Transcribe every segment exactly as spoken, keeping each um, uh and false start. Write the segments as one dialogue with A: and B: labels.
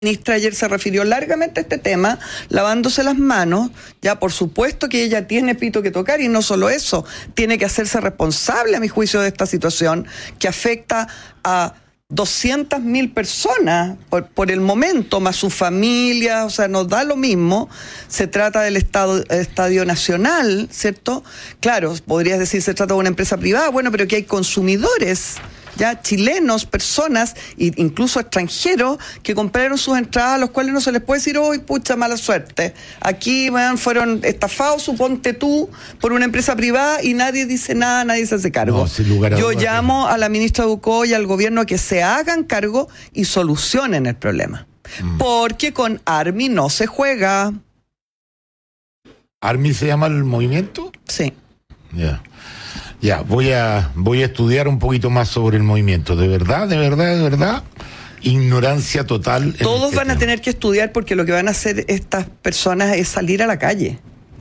A: ministra ayer se refirió largamente a este tema, lavándose las manos. Ya, por supuesto que ella tiene pito que tocar, y no solo eso, tiene que hacerse responsable, a mi juicio, de esta situación que afecta a doscientas mil personas por, por el momento, más su familia. O sea, nos da lo mismo. Se trata del estado, Estadio Nacional, ¿cierto? Claro, podrías decir se trata de una empresa privada, bueno, pero que hay consumidores, ya chilenos, personas, e incluso extranjeros, que compraron sus entradas, a los cuales no se les puede decir, uy, pucha, mala suerte. Aquí, man, fueron estafados, suponte tú, por una empresa privada, y nadie dice nada, nadie se hace cargo. No, sin lugar a Yo duda, llamo que... a la ministra Ducó y al gobierno a que se hagan cargo y solucionen el problema. Mm. Porque con ARMI no se juega.
B: ¿ARMI se llama el movimiento?
A: Sí.
B: Ya. Yeah. Ya, voy a voy a estudiar un poquito más sobre el movimiento. De verdad, de verdad, de verdad, ignorancia total.
A: Todos este van tema. a tener que estudiar, porque lo que van a hacer estas personas es salir a la calle.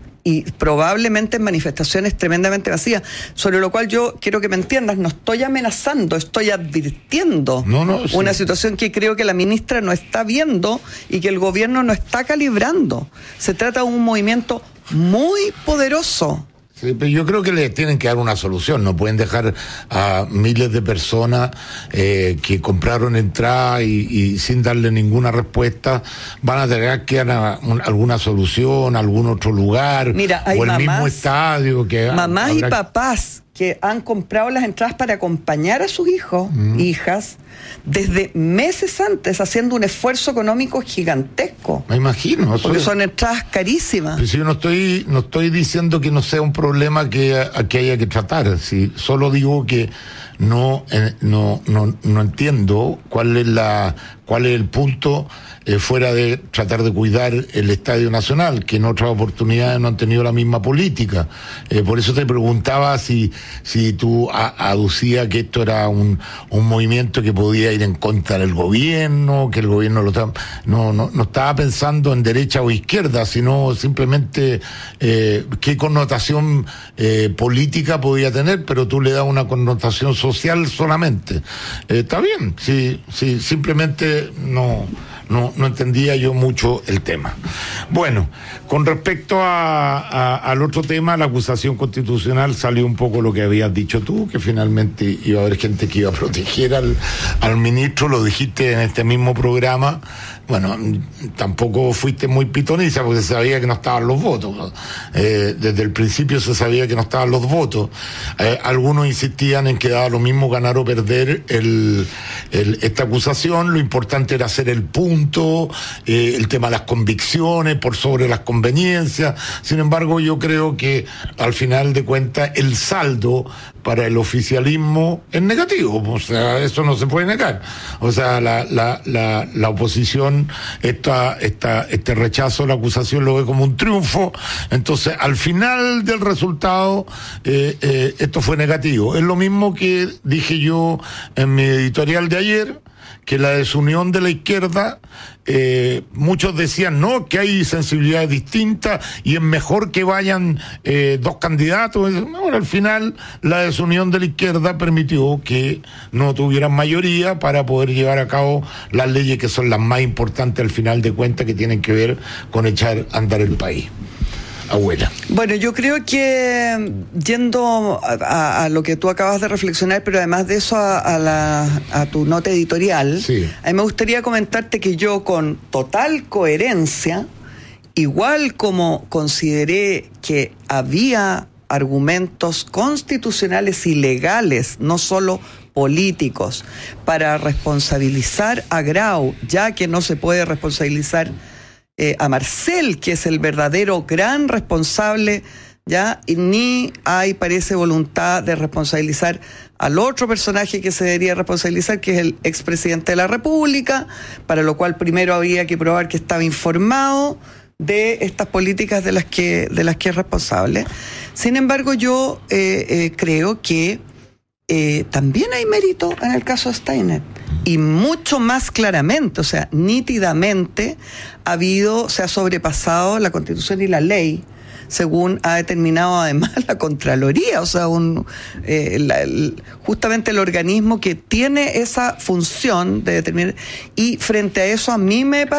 A: Y probablemente en manifestaciones tremendamente vacías. Sobre lo cual yo quiero que me entiendas, no estoy amenazando, estoy advirtiendo
B: no, no, sí.
A: una situación que creo que la ministra no está viendo y que el gobierno no está calibrando. Se trata de un movimiento muy poderoso.
B: Sí, pero yo creo que le tienen que dar una solución. No pueden dejar a miles de personas eh, que compraron entrada y, y sin darle ninguna respuesta. Van a tener que dar una, alguna solución, algún otro lugar.
A: Mira, hay
B: o el
A: mamás,
B: mismo estadio. Que
A: mamás
B: habrá...
A: y papás que han comprado las entradas para acompañar a sus hijos, mm. hijas, desde meses antes, haciendo un esfuerzo económico gigantesco.
B: Me imagino.
A: Porque es... son entradas carísimas.
B: Pero si yo no estoy, no estoy diciendo que no sea un problema que, que haya que tratar. Si solo digo que no, eh, no, no, no entiendo cuál es la, cuál es el punto eh, fuera de tratar de cuidar el Estadio Nacional, que en otras oportunidades no han tenido la misma política. Eh, por eso te preguntaba si, si tú a, aducías que esto era un, un movimiento que podía ir en contra del gobierno, que el gobierno lo no, no, no estaba pensando en derecha o izquierda, sino simplemente eh, qué connotación eh, política podía tener, pero tú le das una connotación social solamente. Eh, está bien, sí, sí, simplemente no, no, no entendía yo mucho el tema. Bueno, con respecto a, a, al otro tema, la acusación constitucional, salió un poco lo que habías dicho tú, que finalmente iba a haber gente que iba a proteger al, al ministro, lo dijiste en este mismo programa. Bueno, tampoco fuiste muy pitoniza, porque se sabía que no estaban los votos. Eh, desde el principio se sabía que no estaban los votos. Eh, algunos insistían en que daba lo mismo ganar o perder el, el, esta acusación. Lo importante era hacer el punto, eh, el tema de las convicciones por sobre las conveniencias. Sin embargo, yo creo que al final de cuentas el saldo para el oficialismo es negativo. O sea, eso no se puede negar. O sea, la, la, la, la oposición, esta, esta, este rechazo a la acusación lo ve como un triunfo. Entonces, al final del resultado, eh, eh, esto fue negativo. Es lo mismo que dije yo en mi editorial de ayer, que la desunión de la izquierda, eh, muchos decían no, que hay sensibilidades distintas y es mejor que vayan eh, dos candidatos. Bueno, al final la desunión de la izquierda permitió que no tuvieran mayoría para poder llevar a cabo las leyes que son las más importantes al final de cuentas, que tienen que ver con echar a andar el país. Abuela.
A: Bueno, yo creo que yendo a, a, a lo que tú acabas de reflexionar, pero además de eso a, a, la, a tu nota editorial,
B: sí.
A: A mí me gustaría comentarte que yo, con total coherencia, igual como consideré que había argumentos constitucionales y legales, no solo políticos, para responsabilizar a Grau, ya que no se puede responsabilizar Eh, a Marcel, que es el verdadero gran responsable, ya, y ni hay, parece, voluntad de responsabilizar al otro personaje que se debería responsabilizar, que es el expresidente de la República, para lo cual primero habría que probar que estaba informado de estas políticas de las que, de las que es responsable. Sin embargo, yo eh, eh, creo que eh, también hay mérito en el caso de Steiner. Y mucho más claramente, o sea, nítidamente ha habido, se ha sobrepasado la Constitución y la ley, según ha determinado además la Contraloría, o sea, un, eh, la, el, justamente el organismo que tiene esa función de determinar, y frente a eso a mí me parece